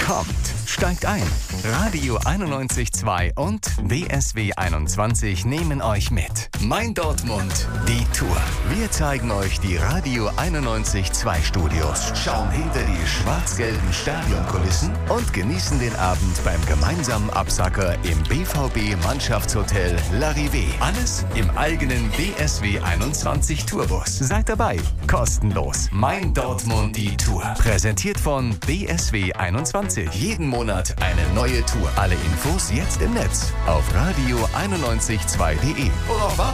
Kommt, steigt ein. Radio 91.2 und BSW 21 nehmen euch mit. Mein Dortmund, die Tour. Wir zeigen euch die Radio 91.2 Studios, schauen hinter die schwarz-gelben Stadionkulissen und genießen den Abend beim gemeinsamen Absacker im BVB-Mannschaftshotel L'Arrivée. Alles im eigenen BSW 21 Tourbus. Seid dabei, kostenlos. Mein Dortmund, die Tour. Präsentiert von BSW 21. Jeden Monat eine neue Tour. Alle Infos jetzt im Netz auf radio912.de.